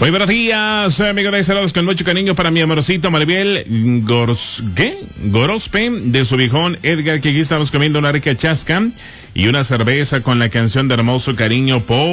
Muy buenos días, amigos de Saludos con mucho cariño para mi amorcito Maribel Gorospe de su viejón Edgar, que aquí estamos comiendo una rica chasca y una cerveza con la canción de Hermoso Cariño por